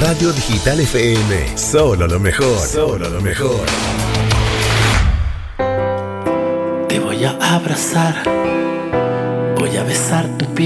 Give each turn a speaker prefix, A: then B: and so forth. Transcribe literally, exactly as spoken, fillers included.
A: Radio Digital F M. Solo lo mejor. Solo lo mejor.
B: Te voy a abrazar. Voy a besar tu piel.